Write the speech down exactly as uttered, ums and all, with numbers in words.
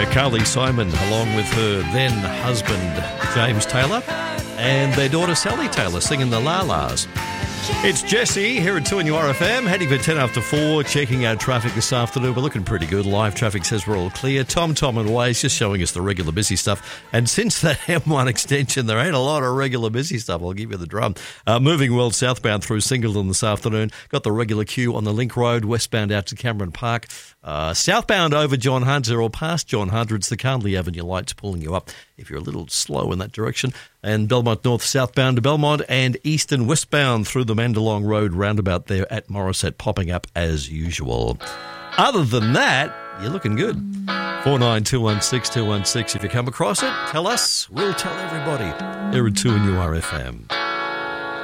uh, Carly Simon, along with her then husband James Taylor, and their daughter Sally Taylor singing the La Las. It's Jesse here at two N U R F M, heading for ten after four, checking out traffic this afternoon. We're looking pretty good. Live traffic says we're all clear. Tom, Tom and Waze just showing us the regular busy stuff. And since that M one extension, there ain't a lot of regular busy stuff. I'll give you the drum. Uh, moving well southbound through Singleton this afternoon. Got the regular queue on the Link Road, westbound out to Cameron Park. Uh, southbound over John Hunter or past John Hunter, it's the Carnley Avenue lights pulling you up if you're a little slow in that direction. And Belmont North southbound to Belmont and eastern westbound through the Mandalong Road roundabout there at Morisset popping up as usual. Other than that, you're looking good. four nine two one six two one six. If you come across it, tell us. We'll tell everybody. Here at two N U R F M.